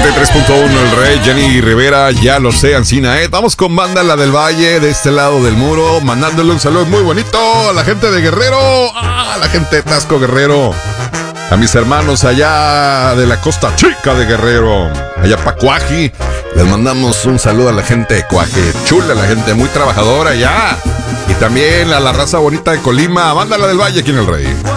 93.1 El Rey, Jenny Rivera, ya lo sé, Ancina, Vamos con Banda La del Valle, de este lado del muro, mandándole un saludo muy bonito a la gente de Guerrero, a la gente de Tasco Guerrero, a mis hermanos allá de la Costa Chica de Guerrero, allá pa' Cuaji. Les mandamos un saludo a la gente de Cuaji, chula la gente, muy trabajadora allá. Y también a la raza bonita de Colima, Banda La del Valle aquí en El Rey.